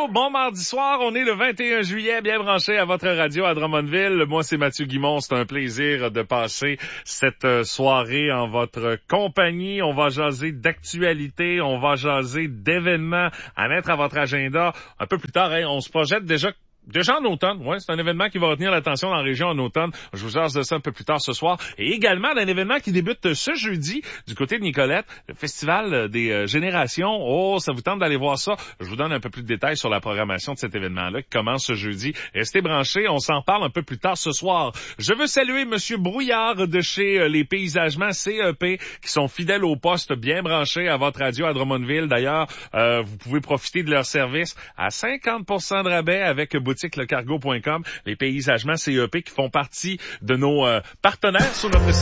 bonjour, bon mardi soir, on est le 21 juillet, bien branché à votre radio à Drummondville. Moi, c'est Mathieu Guimond, c'est un plaisir de passer cette soirée en votre compagnie. On va jaser d'actualité, on va jaser d'événements à mettre à votre agenda. Un peu plus tard, on se projette déjà en automne, ouais, c'est un événement qui va retenir l'attention dans la région en automne. Je vous jase de ça un peu plus tard ce soir. Et également d'un événement qui débute ce jeudi du côté de Nicolette, le Festival des Générations. Oh, ça vous tente d'aller voir ça? Je vous donne un peu plus de détails sur la programmation de cet événement-là qui commence ce jeudi. Restez branchés, on s'en parle un peu plus tard ce soir. Je veux saluer Monsieur Brouillard de chez Les Paysagements CEP qui sont fidèles au poste, bien branchés à votre radio à Drummondville. D'ailleurs, vous pouvez profiter de leur service à 50% de rabais avec boutiquelecargo.com, les paysagements CEP qui font partie de nos partenaires sur notre site.